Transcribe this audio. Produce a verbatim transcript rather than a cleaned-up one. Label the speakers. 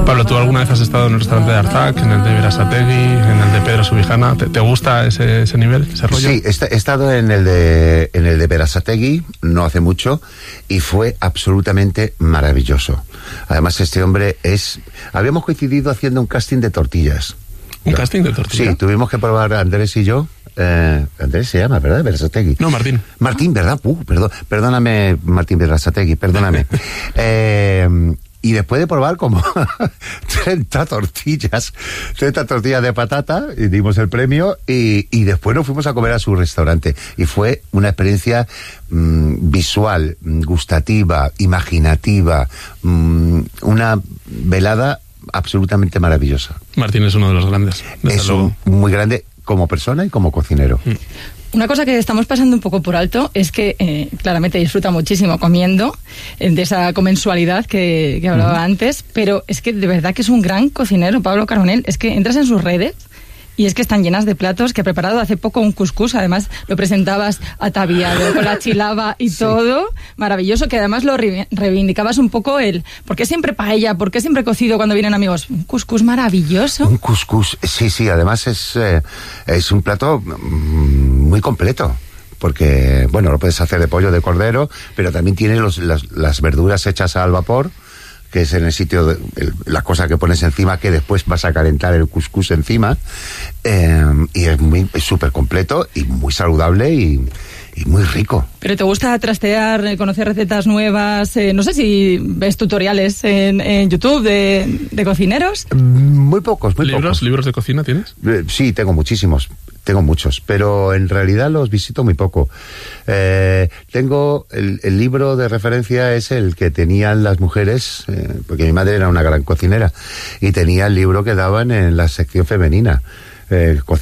Speaker 1: Pablo, ¿tú alguna vez has estado en el restaurante de Artac, en el de Berasategui, en el de Pedro Subijana? ¿Te, te gusta ese, ese nivel, ese rollo?
Speaker 2: Sí, he estado en el de en el de Berasategui no hace mucho y fue absolutamente maravilloso. Además, este hombre es... Habíamos coincidido haciendo un casting de tortillas.
Speaker 1: ¿Un no. casting de tortillas?
Speaker 2: Sí, tuvimos que probar Andrés y yo. Eh, Andrés se llama, ¿verdad? Berasategui.
Speaker 1: No, Martín.
Speaker 2: Martín, ¿verdad? Uh, perdón, perdóname, Martín Berasategui, perdóname. eh, y después de probar como treinta tortillas, treinta tortillas de patata, y dimos el premio, y, y después nos fuimos a comer a su restaurante. Y fue una experiencia mmm, visual, gustativa, imaginativa, mmm, una velada absolutamente maravillosa.
Speaker 1: Martín es uno de los grandes.
Speaker 2: Es un, muy grande como persona y como cocinero.
Speaker 1: Mm.
Speaker 3: Una cosa que estamos pasando un poco por alto es que eh, claramente disfruta muchísimo comiendo, eh, de esa comensualidad que, que hablaba uh-huh. antes, pero es que de verdad que es un gran cocinero, Pablo Carbonell. Es que entras en sus redes y es que están llenas de platos, que ha preparado hace poco un cuscús, además lo presentabas ataviado con la chilaba y sí. todo, maravilloso, que además lo re- reivindicabas un poco el, ¿por qué siempre paella? ¿Por qué siempre cocido cuando vienen amigos? Un cuscús maravilloso.
Speaker 2: Un cuscús, sí, sí, además es, eh, es un plato mm, muy completo. Porque, bueno, lo puedes hacer de pollo, de cordero, pero también tiene los, las, las verduras hechas al vapor, que es en el sitio, de, el, la cosa que pones encima, que después vas a calentar el cuscús encima, eh, y es muy es súper completo y muy saludable y, y muy rico.
Speaker 3: ¿Pero te gusta trastear, conocer recetas nuevas? Eh, no sé si ves tutoriales en, en YouTube de, de cocineros.
Speaker 2: Muy pocos, muy
Speaker 1: ¿Libros,
Speaker 2: pocos.
Speaker 1: ¿Libros de cocina tienes?
Speaker 2: Eh, sí, tengo muchísimos. Tengo muchos, pero en realidad los visito muy poco. Eh, tengo el, el libro de referencia es el que tenían las mujeres, eh, porque mi madre era una gran cocinera, y tenía el libro que daban en la sección femenina. Eh,